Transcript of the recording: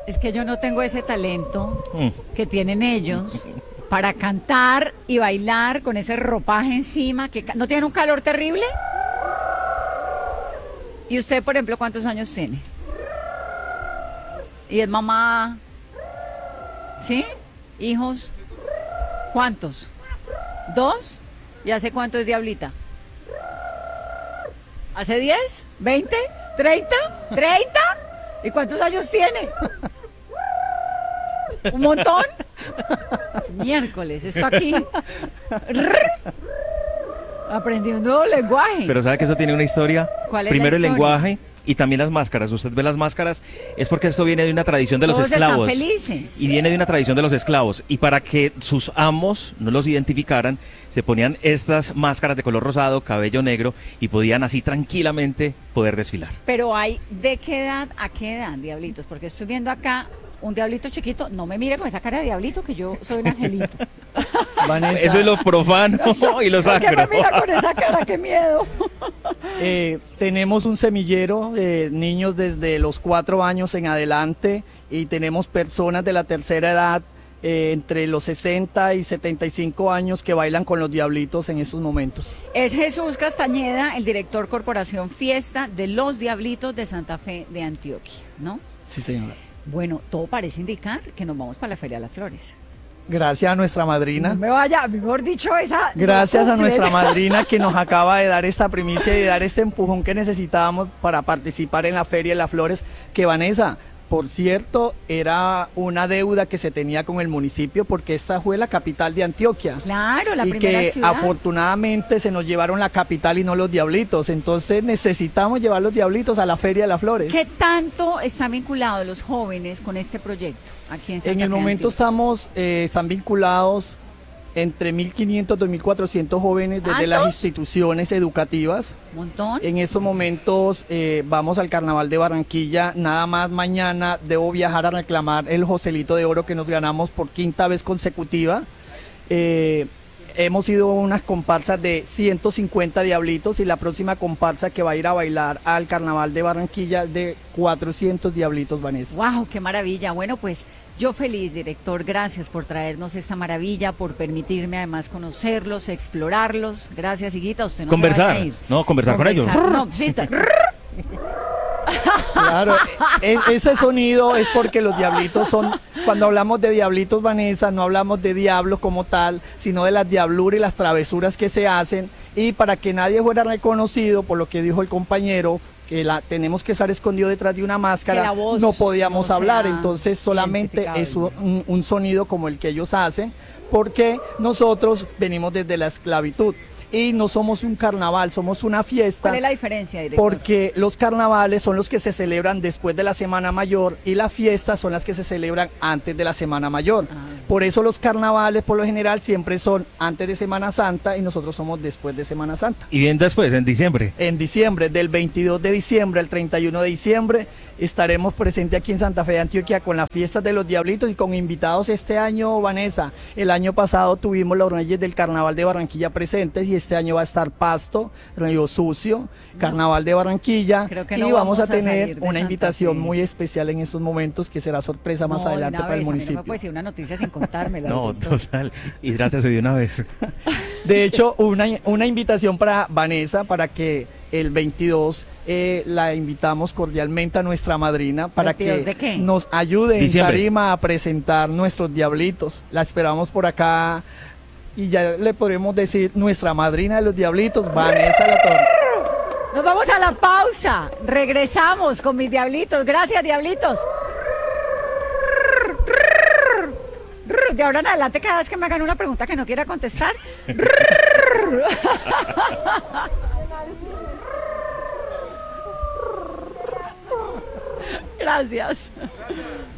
Es que yo no tengo ese talento que tienen ellos para cantar y bailar con ese ropaje encima. ¿No tienen un calor terrible? ¿Y usted, por ejemplo, cuántos años tiene? ¿Y es mamá? ¿Sí? ¿Hijos? ¿Cuántos? ¿2? ¿Y hace cuánto es Diablita? ¿Hace 10? ¿20? ¿30? ¿30? ¿Y cuántos años tiene? ¿Un montón? Miércoles, esto aquí. Aprendí un nuevo lenguaje. Pero ¿sabe que eso tiene una historia? ¿Cuál es Primero la el historia? lenguaje y también las máscaras. Usted ve las máscaras, es porque esto viene de una tradición de los Todos esclavos. están felices. Y viene de una tradición de los esclavos. Y para que sus amos no los identificaran, se ponían estas máscaras de color rosado, cabello negro, y podían así tranquilamente poder desfilar. Pero hay, ¿de qué edad a qué edad, diablitos? Porque estoy viendo acá un diablito chiquito. No me mire con esa cara de diablito, que yo soy un angelito. Vanessa, Eso es lo profano y lo ¿Por qué me sacro. mira con esa cara? ¡Qué miedo! tenemos un semillero, niños desde los 4 años en adelante, y tenemos personas de la tercera edad, entre los 60 y 75 años, que bailan con los diablitos en estos momentos. Es Jesús Castañeda, el director Corporación Fiesta de los Diablitos de Santa Fe de Antioquia, ¿no? Sí, señora. Bueno, todo parece indicar que nos vamos para la Feria de las Flores. Gracias a nuestra madrina. No me vaya, mejor dicho, esa... Gracias no a nuestra cumple. madrina, que nos acaba de dar esta primicia y dar este empujón que necesitábamos para participar en la Feria de las Flores, que, Vanessa, por cierto, era una deuda que se tenía con el municipio, porque esta fue la capital de Antioquia. Claro, la Y primera que ciudad. afortunadamente se nos llevaron la capital y no los diablitos. Entonces necesitamos llevar los diablitos a la Feria de las Flores. ¿Qué tanto están vinculados los jóvenes con este proyecto aquí en Santa En el Fe momento Antioquia? están vinculados entre 1.500 y 2.400 jóvenes desde las ¿Tantos? instituciones educativas. Un montón. En estos momentos vamos al Carnaval de Barranquilla. Nada más mañana debo viajar a reclamar el Joselito de Oro que nos ganamos por 5ª vez consecutiva. Hemos ido a unas comparsas de 150 diablitos, y la próxima comparsa que va a ir a bailar al Carnaval de Barranquilla es de 400 diablitos, Vanessa. ¡Wow! ¡Qué maravilla! Bueno, pues yo feliz, director. Gracias por traernos esta maravilla, por permitirme además conocerlos, explorarlos. Gracias, Higuita. Usted no se Conversar, vaya a ir. no, conversar con ellos. No, sí, Claro, ese sonido es porque los diablitos son, cuando hablamos de diablitos, Vanessa, no hablamos de diablos como tal, sino de las diabluras y las travesuras que se hacen, y para que nadie fuera reconocido, por lo que dijo el compañero, que tenemos que estar escondido detrás de una máscara, Que la voz no podíamos no hablar, sea entonces solamente es identificable. un sonido como el que ellos hacen, porque nosotros venimos desde la esclavitud. Y no somos un carnaval, somos una fiesta. ¿Cuál es la diferencia, director? Porque los carnavales son los que se celebran después de la Semana Mayor, y las fiestas son las que se celebran antes de la Semana Mayor. Por eso los carnavales, por lo general, siempre son antes de Semana Santa, y nosotros somos después de Semana Santa. Y bien después, en diciembre. En diciembre, del 22 de diciembre al 31 de diciembre, estaremos presentes aquí en Santa Fe de Antioquia con las fiestas de los Diablitos y con invitados este año, Vanessa. El año pasado tuvimos los Reyes del Carnaval de Barranquilla presentes, y este año va a estar Pasto, Río Sucio, Carnaval de Barranquilla, Creo que y no vamos a vamos a salir tener de una Santa invitación Fe. muy especial en estos momentos, que será sorpresa más No, de adelante una para el vez, a mí municipio. no me puede decir una noticia sin contármela. No, director. total. Hidrátese de una vez. De hecho, una invitación para Vanessa, para que el 22 la invitamos cordialmente a nuestra madrina para ¿22 de que qué? nos ayude en Diciembre. tarima a presentar nuestros diablitos. La esperamos por acá, y ya le podremos decir nuestra madrina de los diablitos, Vanessa Latorre. Nos vamos a la pausa. Regresamos con mis diablitos. Gracias, diablitos. De ahora en adelante, cada vez que me hagan una pregunta que no quiera contestar. Gracias.